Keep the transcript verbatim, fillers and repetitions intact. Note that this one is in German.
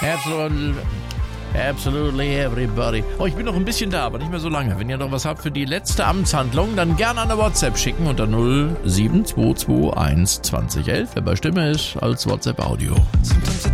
Absolutely, absolutely everybody. Oh, ich bin noch ein bisschen da, aber nicht mehr so lange. Wenn ihr noch was habt für die letzte Amtshandlung, dann gerne eine WhatsApp schicken unter null sieben zwei zwei eins zwanzig elf. Wer bei Stimme ist, als WhatsApp-Audio.